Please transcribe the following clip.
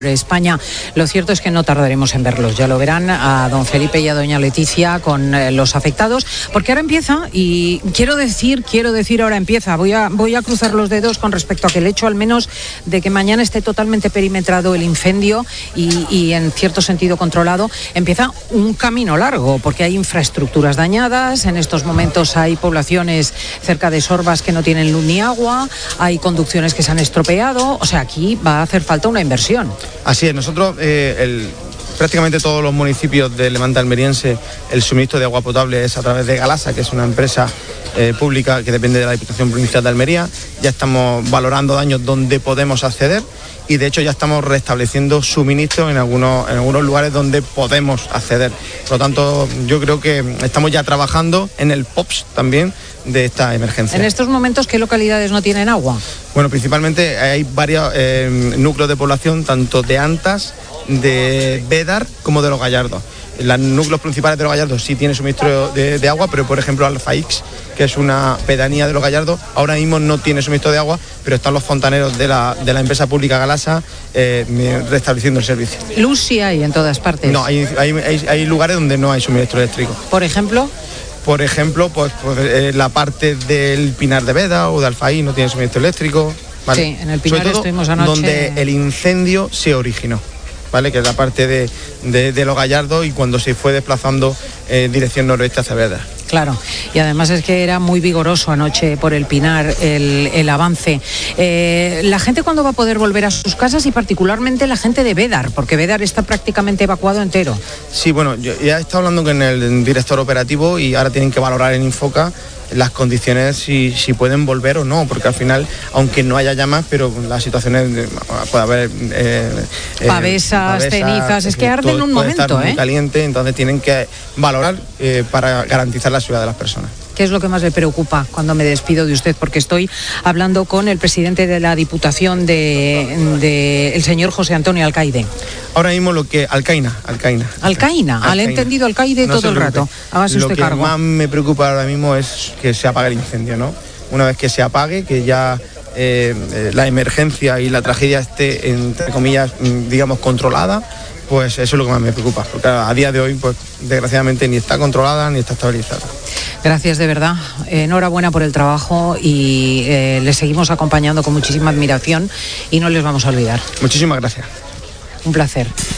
España. Lo cierto es que no tardaremos en verlos, ya lo verán, a don Felipe y a doña Leticia con los afectados, porque ahora empieza, y quiero decir ahora empieza, voy a cruzar los dedos con respecto a que el hecho al menos de que mañana esté totalmente perimetrado el incendio y en cierto sentido controlado, empieza un camino largo, porque hay infraestructuras dañadas, en estos momentos hay poblaciones cerca de Sorbas que no tienen luz ni agua, hay conducciones que se han estropeado, o sea, aquí va a hacer falta una inversión. Así es, nosotros, prácticamente todos los municipios de Levante almeriense, el suministro de agua potable es a través de Galasa, que es una empresa pública que depende de la Diputación Provincial de Almería. Ya estamos valorando daños donde podemos acceder y de hecho ya estamos restableciendo suministro en algunos lugares donde podemos acceder. Por lo tanto, yo creo que estamos ya trabajando en el POPS también de esta emergencia. En estos momentos, ¿qué localidades no tienen agua? Bueno, principalmente hay varios núcleos de población, tanto de Antas, de Bédar como de Los Gallardos. Los núcleos principales de Los Gallardos sí tienen suministro de agua, pero por ejemplo Alfaix, que es una pedanía de Los Gallardos, ahora mismo no tiene suministro de agua, pero están los fontaneros de la empresa pública Galasa restableciendo el servicio. Luz sí hay en todas partes. No, hay lugares donde no hay suministro eléctrico. ¿Por ejemplo? Por ejemplo, pues la parte del Pinar de Veda o de Alfaix no tiene suministro eléctrico. ¿Vale? Sí, en el Pinar estuvimos anoche. Donde el incendio se originó, ¿vale? Que es la parte de Los Gallardos y cuando se fue desplazando dirección noroeste hacia Veda. Claro, y además es que era muy vigoroso anoche por el Pinar el avance. La gente, ¿cuándo va a poder volver a sus casas? Y particularmente la gente de Bédar, porque Bédar está prácticamente evacuado entero. Sí, bueno, yo ya he estado hablando con el director operativo y ahora tienen que valorar en Infoca las condiciones si pueden volver o no, porque al final, aunque no haya llamas, pero las situaciones puede haber pavesas, cenizas, es que arde en un momento, estar muy caliente, entonces tienen que valorar para garantizar la seguridad de las personas. ¿Qué es lo que más le preocupa cuando me despido de usted? Porque estoy hablando con el presidente de la Diputación de el señor José Antonio Alcaide. Ahora mismo lo que... Alcaina. ¿Le he entendido Alcaide todo el rato? Hágase usted cargo. Lo que más me preocupa ahora mismo es que se apague el incendio, ¿no? Una vez que se apague, que ya la emergencia y la tragedia esté, entre comillas, digamos, controlada, pues eso es lo que más me preocupa, porque a día de hoy, pues desgraciadamente ni está controlada ni está estabilizada. Gracias de verdad, enhorabuena por el trabajo y les seguimos acompañando con muchísima admiración y no les vamos a olvidar. Muchísimas gracias. Un placer.